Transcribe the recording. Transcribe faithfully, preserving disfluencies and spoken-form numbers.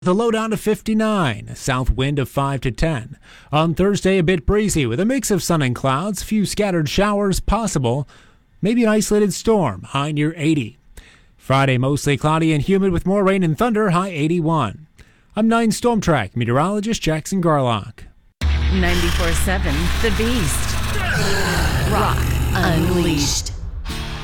The low down to fifty-nine, a south wind of five to ten. On Thursday, a bit breezy with a mix of sun and clouds, few scattered showers possible, maybe an isolated storm, high near eighty. Friday, mostly cloudy and humid with more rain and thunder, high eighty-one. I'm nine Storm Track meteorologist Jackson Garlock. ninety-four point seven The Beast. Rock Unleashed.